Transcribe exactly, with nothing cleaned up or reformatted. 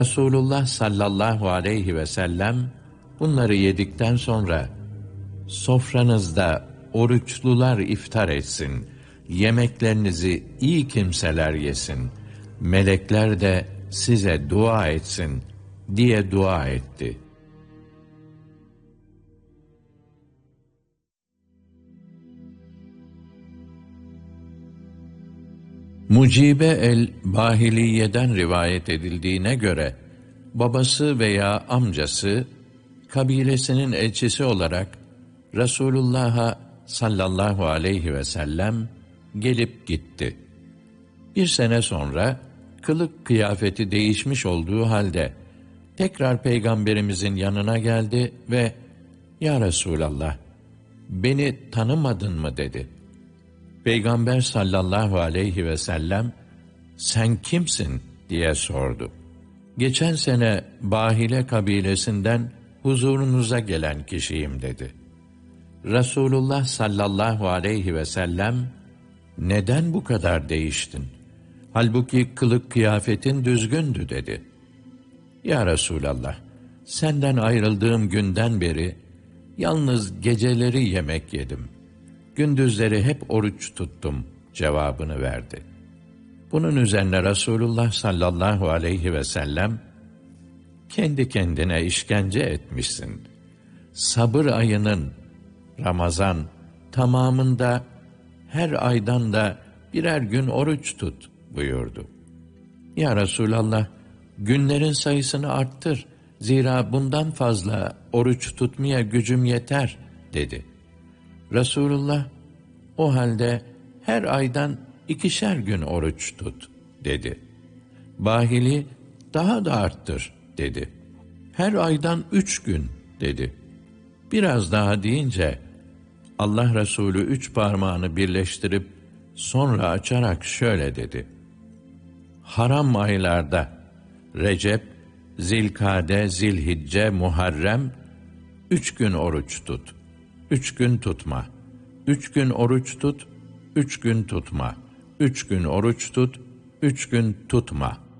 Resulullah sallallahu aleyhi ve sellem bunları yedikten sonra sofranızda oruçlular iftar etsin, yemeklerinizi iyi kimseler yesin, melekler de size dua etsin diye dua etti. Mucibe el-Bahiliye'den rivayet edildiğine göre, babası veya amcası, kabilesinin elçisi olarak Resulullah'a sallallahu aleyhi ve sellem gelip gitti. Bir sene sonra, kılık kıyafeti değişmiş olduğu halde, tekrar Peygamberimizin yanına geldi ve, "Ya Resulallah, beni tanımadın mı?" dedi. Peygamber sallallahu aleyhi ve sellem, "Sen kimsin?" diye sordu. "Geçen sene Bahile kabilesinden huzurunuza gelen kişiyim." dedi. Resulullah sallallahu aleyhi ve sellem, "Neden bu kadar değiştin? Halbuki kılık kıyafetin düzgündü." dedi. "Ya Resulallah, senden ayrıldığım günden beri yalnız geceleri yemek yedim. Gündüzleri hep oruç tuttum." cevabını verdi. Bunun üzerine Resulullah sallallahu aleyhi ve sellem, "Kendi kendine işkence etmişsin. Sabır ayının, Ramazan, tamamında her aydan da birer gün oruç tut." buyurdu. "Ya Resulallah, günlerin sayısını arttır. Zira bundan fazla oruç tutmaya gücüm yeter." dedi. Resulullah, "O halde her aydan ikişer gün oruç tut." dedi. Bahili, "Daha da arttır." dedi. "Her aydan üç gün." dedi. Biraz daha deyince, Allah Resulü üç parmağını birleştirip, sonra açarak şöyle dedi: "Haram aylarda, Recep, Zilkade, Zilhicce, Muharrem, üç gün oruç tut. Üç gün tutma. Üç gün oruç tut, üç gün tutma. Üç gün oruç tut, üç gün tutma."